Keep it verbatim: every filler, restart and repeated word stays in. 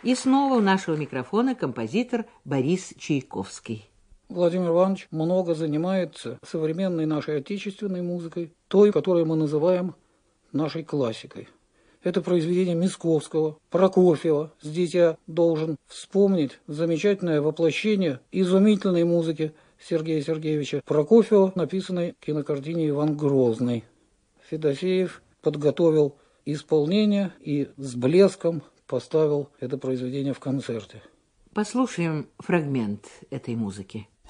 И снова у нашего микрофона композитор Борис Чайковский. Владимир Иванович много занимается современной нашей отечественной музыкой, той, которую мы называем нашей классикой. Это произведение Мясковского, Прокофьева. Здесь я должен вспомнить замечательное воплощение изумительной музыки Сергея Сергеевича Прокофьева, написанной в кинокартине «Иван Грозный». Федосеев подготовил исполнение и с блеском поставил это произведение в концерте. Послушаем фрагмент этой музыки.